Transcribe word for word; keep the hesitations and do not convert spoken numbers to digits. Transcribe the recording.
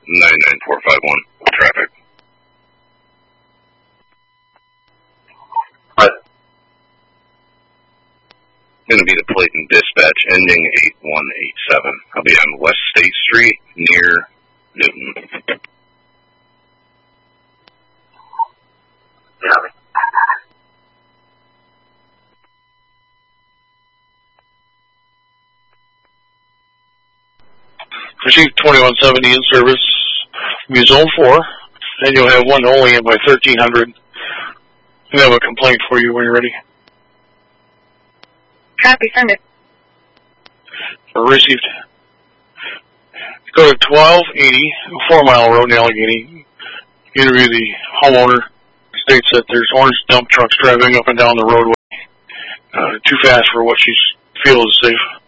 nine nine four five one. Traffic. What? Going to be the plate and dispatch ending eight one eight seven. I'll be on West State Street near Newton. Yeah. Received twenty-one seventy in service. Be zone four, and you'll have one only in by thirteen hundred. We have a complaint for you when you're ready. Copy, send it. Received. Go to twelve eighty, Four Mile Road in Allegheny. Interview the homeowner. States that there's orange dump trucks driving up and down the roadway. Uh, too fast for what she feels is safe.